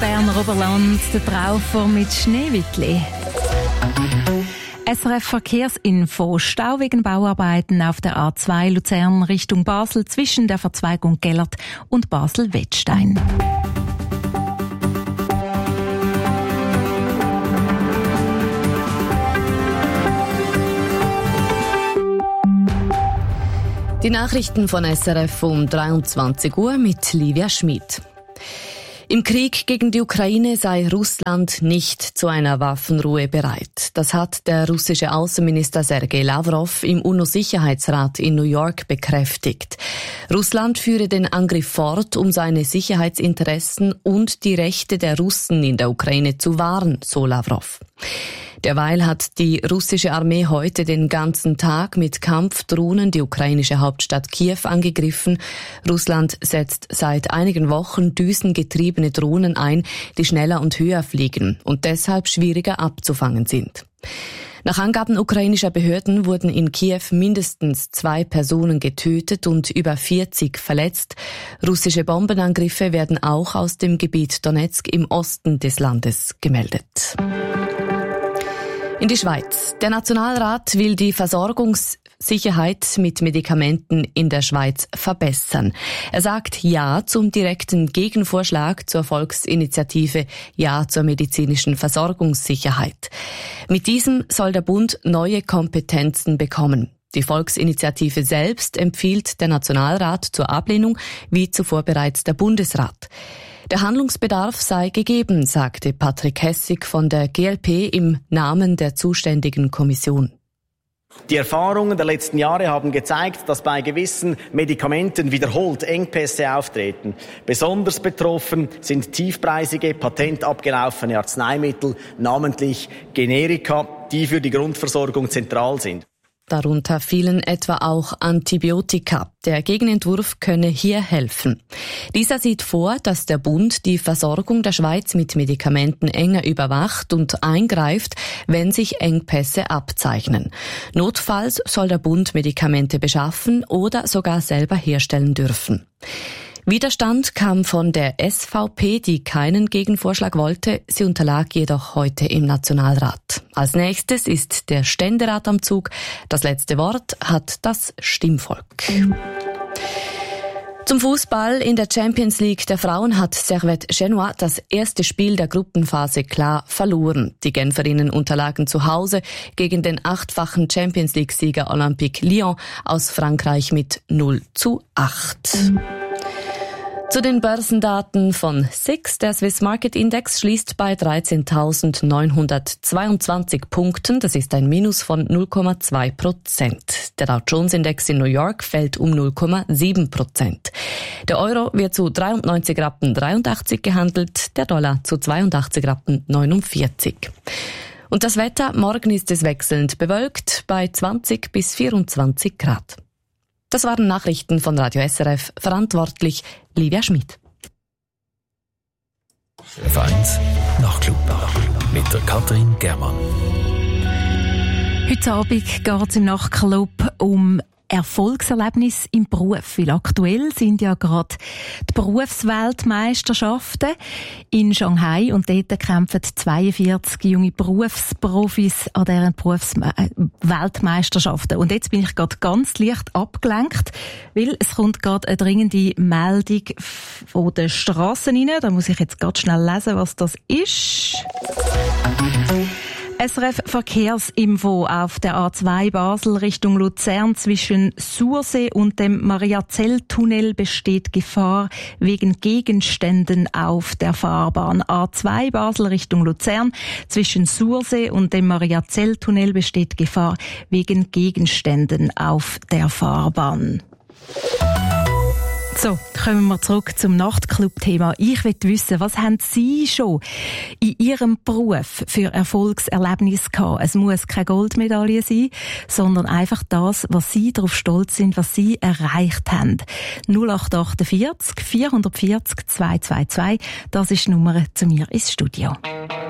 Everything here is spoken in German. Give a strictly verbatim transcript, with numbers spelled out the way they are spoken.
Berner Oberland, der Traufer mit Schneewittli. S R F Verkehrsinfo. Stau wegen Bauarbeiten auf der A zwei Luzern Richtung Basel zwischen der Verzweigung Gellert und Basel-Wettstein. Die Nachrichten von S R F um dreiundzwanzig Uhr mit Livia Schmid. Im Krieg gegen die Ukraine sei Russland nicht zu einer Waffenruhe bereit. Das hat der russische Außenminister Sergei Lavrov im UNO-Sicherheitsrat in New York bekräftigt. Russland führe den Angriff fort, um seine Sicherheitsinteressen und die Rechte der Russen in der Ukraine zu wahren, so Lavrov. Derweil hat die russische Armee heute den ganzen Tag mit Kampfdrohnen die ukrainische Hauptstadt Kiew angegriffen. Russland setzt seit einigen Wochen düsengetriebene Drohnen ein, die schneller und höher fliegen und deshalb schwieriger abzufangen sind. Nach Angaben ukrainischer Behörden wurden in Kiew mindestens zwei Personen getötet und über vierzig verletzt. Russische Bombenangriffe werden auch aus dem Gebiet Donetsk im Osten des Landes gemeldet. In die Schweiz. Der Nationalrat will die Versorgungssicherheit mit Medikamenten in der Schweiz verbessern. Er sagt Ja zum direkten Gegenvorschlag zur Volksinitiative Ja zur medizinischen Versorgungssicherheit. Mit diesem soll der Bund neue Kompetenzen bekommen. Die Volksinitiative selbst empfiehlt der Nationalrat zur Ablehnung, wie zuvor bereits der Bundesrat. Der Handlungsbedarf sei gegeben, sagte Patrick Hessig von der G L P im Namen der zuständigen Kommission. Die Erfahrungen der letzten Jahre haben gezeigt, dass bei gewissen Medikamenten wiederholt Engpässe auftreten. Besonders betroffen sind tiefpreisige, patentabgelaufene Arzneimittel, namentlich Generika, die für die Grundversorgung zentral sind. Darunter fielen etwa auch Antibiotika. Der Gegenentwurf könne hier helfen. Dieser sieht vor, dass der Bund die Versorgung der Schweiz mit Medikamenten enger überwacht und eingreift, wenn sich Engpässe abzeichnen. Notfalls soll der Bund Medikamente beschaffen oder sogar selber herstellen dürfen. Widerstand kam von der S V P, die keinen Gegenvorschlag wollte. Sie unterlag jedoch heute im Nationalrat. Als nächstes ist der Ständerat am Zug. Das letzte Wort hat das Stimmvolk. Zum Fußball. In der Champions League der Frauen hat Servette Genua das erste Spiel der Gruppenphase klar verloren. Die Genferinnen unterlagen zu Hause gegen den achtfachen Champions League-Sieger Olympique Lyon aus Frankreich mit null zu acht. Zu den Börsendaten von S I X. Der Swiss Market Index schließt bei dreizehntausendneunhundertzweiundzwanzig Punkten. Das ist ein Minus von null Komma zwei Prozent. Der Dow Jones Index in New York fällt um null Komma sieben Prozent. Der Euro wird zu dreiundneunzig Rappen dreiundachtzig gehandelt, der Dollar zu zweiundachtzig Rappen neunundvierzig. Und das Wetter, morgen ist es wechselnd bewölkt bei zwanzig bis vierundzwanzig Grad. Das waren Nachrichten von Radio S R F, verantwortlich Livia Schmid. F eins Nachtclub mit der Katrin Germann. Heute Abend geht es im Nachtclub um Erfolgserlebnis im Beruf, weil aktuell sind ja gerade die Berufsweltmeisterschaften in Shanghai und dort kämpfen zweiundvierzig junge Berufsprofis an deren Berufsweltmeisterschaften. Und jetzt bin ich gerade ganz leicht abgelenkt, weil es kommt gerade eine dringende Meldung von den Strassen rein. Da muss ich jetzt ganz schnell lesen, was das ist. S R F Verkehrsinfo auf der A zwei Basel Richtung Luzern zwischen Sursee und dem Mariazell-Tunnel besteht Gefahr wegen Gegenständen auf der Fahrbahn. A zwei Basel Richtung Luzern zwischen Sursee und dem Mariazell-Tunnel besteht Gefahr wegen Gegenständen auf der Fahrbahn. So, kommen wir zurück zum Nachtclub-Thema. Ich möchte wissen, was haben Sie schon in Ihrem Beruf für Erfolgserlebnisse gehabt? Es muss keine Goldmedaille sein, sondern einfach das, was Sie darauf stolz sind, was Sie erreicht haben. null acht acht vier, vier vier null, zwei zwei zwei, das ist die Nummer zu mir ins Studio.